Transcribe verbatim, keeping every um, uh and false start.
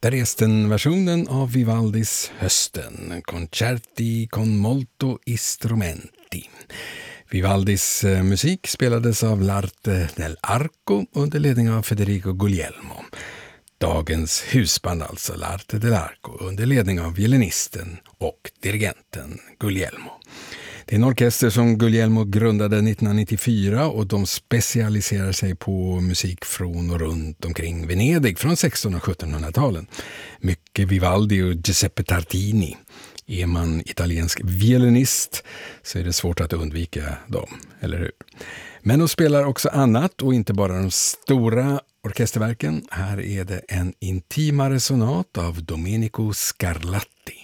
Där är versionen av Vivaldis Hösten, Concerti con molto istrumenti. Vivaldis musik spelades av L'Arte dell'Arco under ledning av Federico Guglielmo. Dagens husband alltså, L'Arte dell'Arco, under ledning av violinisten och dirigenten Guglielmo. Det är en orkester som Guglielmo grundade nittonhundranittiofyra och de specialiserar sig på musik från och runt omkring Venedig från sextonhundra- och sjuttonhundratalen. Mycket Vivaldi och Giuseppe Tartini. Är man italiensk violinist så är det svårt att undvika dem, eller hur? Men de spelar också annat och inte bara de stora orkesterverken. Här är det en intimare sonat av Domenico Scarlatti.